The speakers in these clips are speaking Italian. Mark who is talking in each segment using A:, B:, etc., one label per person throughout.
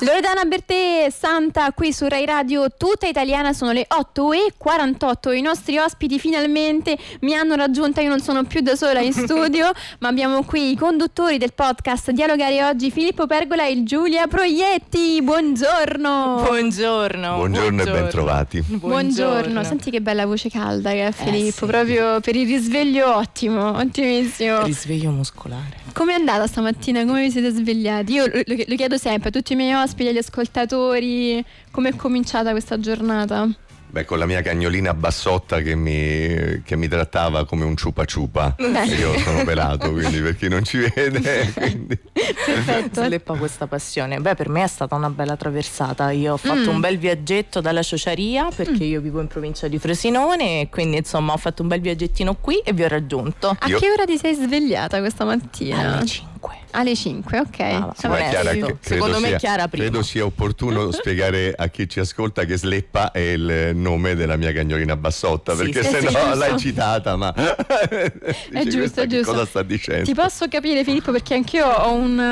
A: Loredana Bertè Santa qui su Rai Radio Tutta Italiana, sono le 8:48. I nostri ospiti finalmente mi hanno raggiunta, io non sono più da sola in studio, ma abbiamo qui i conduttori del podcast Dialogare Oggi, Filippo Pergola e Giulia Proietti. Buongiorno.
B: Buongiorno e bentrovati.
A: Buongiorno. Senti che bella voce calda che ha Filippo, sì. Proprio per il risveglio ottimo, ottimissimo.
C: Risveglio muscolare.
A: Come è andata stamattina? Come vi siete svegliati? Io lo chiedo sempre a tutti i miei ospiti, agli ascoltatori, come è cominciata questa giornata?
B: Beh, con la mia cagnolina Bassotta che mi trattava come un ciupa ciupa. Io sono pelato, quindi per chi non ci vede. Quindi.
A: Perfetto.
C: Sleppa questa passione. Beh, per me è stata una bella traversata. Io ho fatto un bel viaggetto dalla Ciociaria, perché io vivo in provincia di Frosinone, e quindi insomma ho fatto un bel viaggettino qui e vi ho raggiunto.
A: A che ora ti sei svegliata questa mattina?
C: Alle 5.
A: Alle 5, ok.
C: Secondo me Chiara prima.
B: Credo sia opportuno spiegare a chi ci ascolta che Sleppa è il nome della mia cagnolina Bassotta, perché se no l'hai citata, ma
A: è giusto, è giusto.
B: Cosa sta dicendo?
A: Ti posso capire, Filippo, perché anch'io ho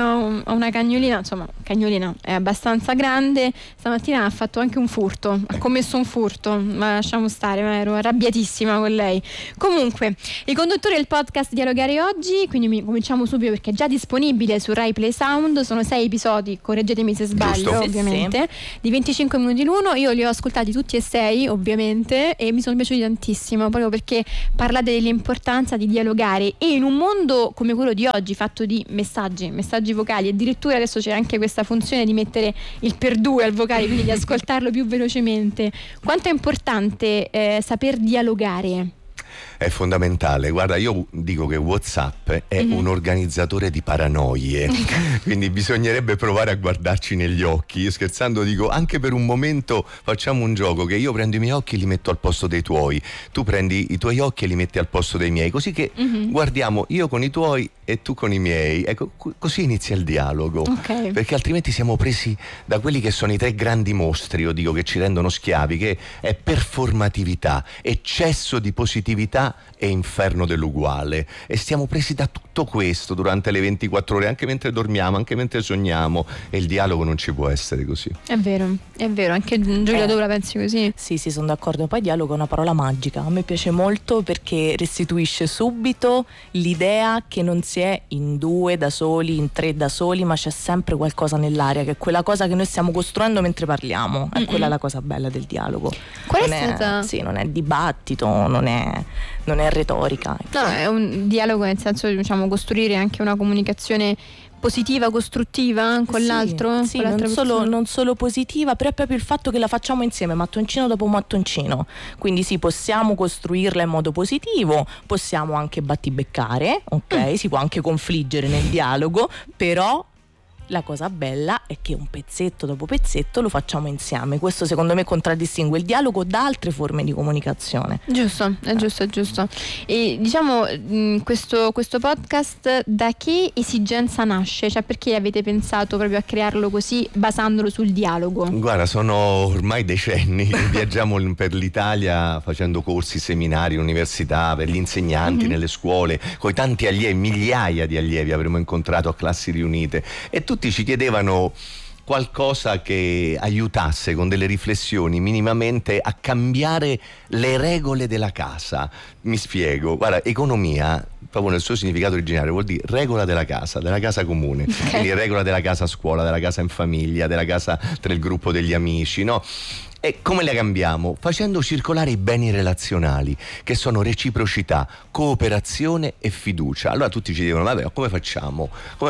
A: una cagnolina, insomma, cagnolina è abbastanza grande. Stamattina ha fatto anche un furto, ha commesso un furto, ma lasciamo stare, ma ero arrabbiatissima con lei. Comunque, i conduttori del podcast Dialogare Oggi, quindi cominciamo subito perché è già disponibile su Rai Play Sound, sono 6 episodi, correggetemi se sbaglio.
B: Giusto.
A: Ovviamente, sì. Di 25 minuti l'uno. Io li ho ascoltati tutti e 6 ovviamente e mi sono piaciuti tantissimo, proprio perché parlate dell'importanza di dialogare, e in un mondo come quello di oggi fatto di messaggi vocali, addirittura adesso c'è anche questa funzione di mettere il per due al vocale, quindi di ascoltarlo più velocemente. Quanto è importante saper dialogare?
B: È fondamentale. Guarda, io dico che WhatsApp è un organizzatore di paranoie, quindi bisognerebbe provare a guardarci negli occhi. Io scherzando dico, anche per un momento facciamo un gioco, che io prendo i miei occhi e li metto al posto dei tuoi, tu prendi i tuoi occhi e li metti al posto dei miei, così che guardiamo io con i tuoi e tu con i miei, ecco, così inizia il dialogo.
A: Okay.
B: Perché altrimenti siamo presi da quelli che sono i 3 grandi mostri, io dico, che ci rendono schiavi, che è performatività, eccesso di positività e inferno dell'uguale, e stiamo presi da tutto questo durante le 24 ore, anche mentre dormiamo, anche mentre sogniamo, e il dialogo non ci può essere così.
A: È vero, anche Giulia, tu la pensi così?
C: Sì, sono d'accordo. Poi dialogo è una parola magica, a me piace molto perché restituisce subito l'idea che non si è in 2 da soli, in 3 da soli, ma c'è sempre qualcosa nell'aria, che è quella cosa che noi stiamo costruendo mentre parliamo. È quella la cosa bella del dialogo.
A: Qual è stata?
C: Sì, non è dibattito, non è retorica.
A: No, è un dialogo nel senso di, diciamo, costruire anche una comunicazione positiva, costruttiva con l'altro?
C: Sì,
A: con
C: non solo positiva, però è proprio il fatto che la facciamo insieme, mattoncino dopo mattoncino. Quindi sì, possiamo costruirla in modo positivo, possiamo anche battibeccare, ok? Si può anche confliggere nel dialogo, però la cosa bella è che un pezzetto dopo pezzetto lo facciamo insieme. Questo secondo me contraddistingue il dialogo da altre forme di comunicazione.
A: Giusto, è giusto. E diciamo, questo podcast da che esigenza nasce? Cioè, perché avete pensato proprio a crearlo così, basandolo sul dialogo?
B: Guarda, sono ormai decenni che viaggiamo per l'Italia facendo corsi, seminari, università, per gli insegnanti nelle scuole, con tanti allievi, migliaia di allievi avremo incontrato a classi riunite, e tutti ci chiedevano qualcosa che aiutasse con delle riflessioni minimamente a cambiare le regole della casa. Mi spiego, guarda, economia proprio nel suo significato originario vuol dire regola della casa comune,
A: okay.
B: Quindi regola della casa a scuola, della casa in famiglia, della casa tra il gruppo degli amici, no? E come le cambiamo? Facendo circolare i beni relazionali, che sono reciprocità, cooperazione e fiducia. Allora tutti ci dicono, vabbè, come facciamo?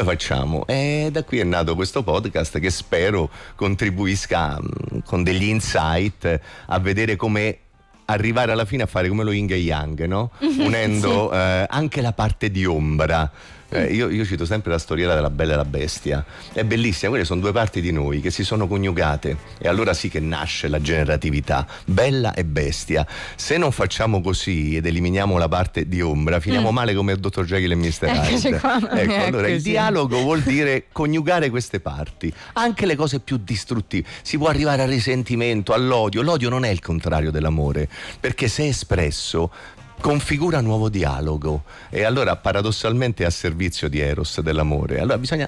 B: E da qui è nato questo podcast, che spero contribuisca con degli insight a vedere come arrivare alla fine a fare come lo yin e yang, no? Unendo anche la parte di ombra. Io cito sempre la storiella della Bella e la Bestia, è bellissima, quelle sono 2 parti di noi che si sono coniugate, e allora sì che nasce la generatività, bella e bestia. Se non facciamo così ed eliminiamo la parte di ombra, finiamo male come il Dr. Jekyll e Mr. Hyde. Ecco, allora il dialogo vuol dire coniugare queste parti, anche le cose più distruttive. Si può arrivare al risentimento, all'odio. L'odio non è il contrario dell'amore, perché se espresso configura nuovo dialogo, e allora paradossalmente è a servizio di Eros, dell'amore. Allora bisogna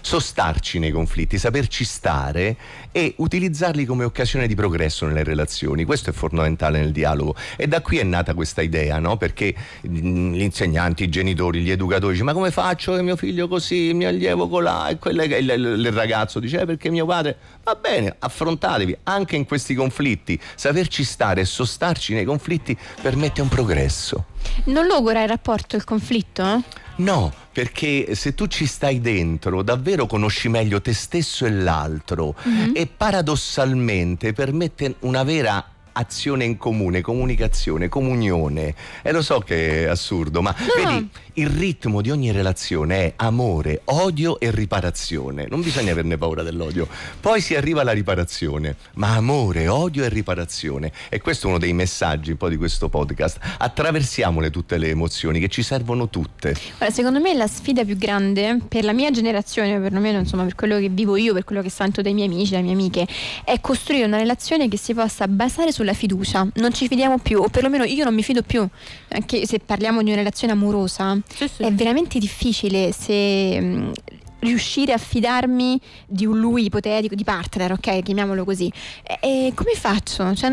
B: sostarci nei conflitti, saperci stare e utilizzarli come occasione di progresso nelle relazioni. Questo è fondamentale nel dialogo, e da qui è nata questa idea, no? Perché gli insegnanti, i genitori, gli educatori dicono: ma come faccio che mio figlio così, il mio allievo colà, e il ragazzo dice perché mio padre. Va bene, affrontatevi anche in questi conflitti. Saperci stare e sostarci nei conflitti permette un progresso.
A: Non logora il rapporto, il conflitto?
B: No, perché se tu ci stai dentro davvero conosci meglio te stesso e l'altro, e paradossalmente permette una vera azione in comune, comunicazione, comunione. E lo so che è assurdo, ma vedi, il ritmo di ogni relazione è amore, odio e riparazione. Non bisogna averne paura dell'odio. Poi si arriva alla riparazione, ma amore, odio e riparazione. E questo è uno dei messaggi un po' di questo podcast. Attraversiamole tutte le emozioni, che ci servono tutte.
A: Allora, secondo me la sfida più grande per la mia generazione, perlomeno insomma per quello che vivo io, per quello che sento dai miei amici, dalle mie amiche, è costruire una relazione che si possa basare sulla fiducia. Non ci fidiamo più, o perlomeno io non mi fido più. Anche se parliamo di una relazione amorosa,
C: Sì.
A: è veramente difficile se riuscire a fidarmi di un lui ipotetico, di partner, ok, chiamiamolo così. E come faccio? Cioè,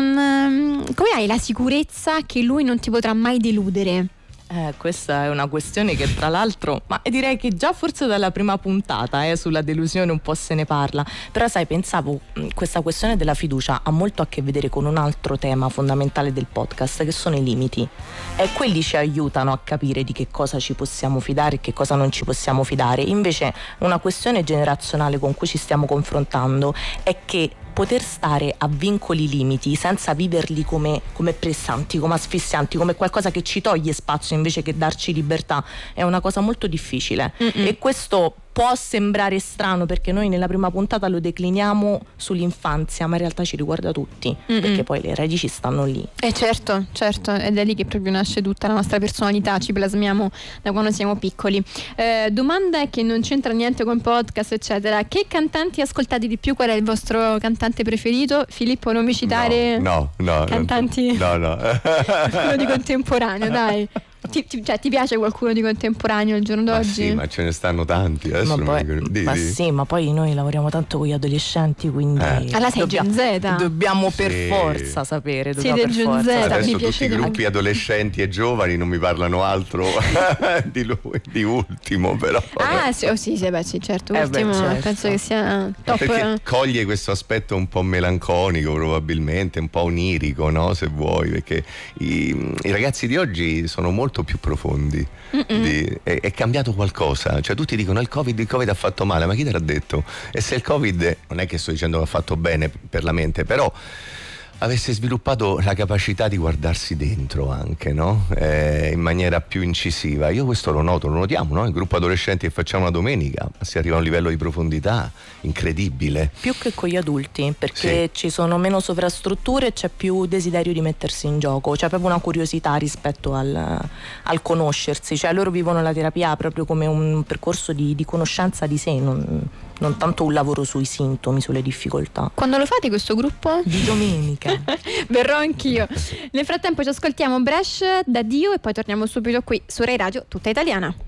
A: come hai la sicurezza che lui non ti potrà mai deludere?
C: Questa è una questione che tra l'altro, ma direi che già forse dalla prima puntata sulla delusione un po' se ne parla. Però sai, pensavo, questa questione della fiducia ha molto a che vedere con un altro tema fondamentale del podcast, che sono i limiti. E quelli ci aiutano a capire di che cosa ci possiamo fidare e che cosa non ci possiamo fidare. Invece una questione generazionale con cui ci stiamo confrontando è che poter stare a vincoli limiti senza viverli come pressanti, come asfissianti, come qualcosa che ci toglie spazio invece che darci libertà, è una cosa molto difficile. E questo può sembrare strano perché noi nella prima puntata lo decliniamo sull'infanzia, ma in realtà ci riguarda tutti, perché poi le radici stanno lì.
A: Certo, ed è lì che proprio nasce tutta la nostra personalità, ci plasmiamo da quando siamo piccoli. Domanda che non c'entra niente con podcast eccetera: che cantanti ascoltate di più? Qual è il vostro cantante preferito? Filippo, non mi citare
B: no,
A: cantanti
B: no.
A: Quello di contemporaneo, dai. Ti piace qualcuno di contemporaneo al giorno d'oggi?
B: Sì, ma ce ne stanno tanti.
C: Sì, ma poi noi lavoriamo tanto con gli adolescenti, quindi
A: allora sei Gen Z.
C: Dobbiamo per forza sapere.
A: Siete Gen Z.
B: Adesso tutti i gruppi adolescenti e giovani non mi parlano altro di lui, di Ultimo, però.
A: Sì, certo. Ultimo,
C: certo.
A: penso che sia top.
B: Perché coglie questo aspetto un po' melanconico, probabilmente un po' onirico, no? Se vuoi, perché i ragazzi di oggi sono molto più profondi. È cambiato qualcosa. Cioè tutti dicono il Covid ha fatto male, ma chi te l'ha detto? E se il Covid, non è che sto dicendo che ha fatto bene per la mente, però avesse sviluppato la capacità di guardarsi dentro anche, no? In maniera più incisiva. Io questo lo notiamo, no? Il gruppo adolescenti che facciamo la domenica, si arriva a un livello di profondità incredibile.
C: Più che con gli adulti, perché ci sono meno sovrastrutture e c'è più desiderio di mettersi in gioco, c'è proprio una curiosità rispetto al conoscersi, cioè loro vivono la terapia proprio come un percorso di conoscenza di sé, non tanto un lavoro sui sintomi, sulle difficoltà.
A: Quando lo fate questo gruppo?
C: Di domenica.
A: Verrò anch'io. Nel frattempo ci ascoltiamo Bresh da Dio e poi torniamo subito qui su Rai Radio Tutta Italiana.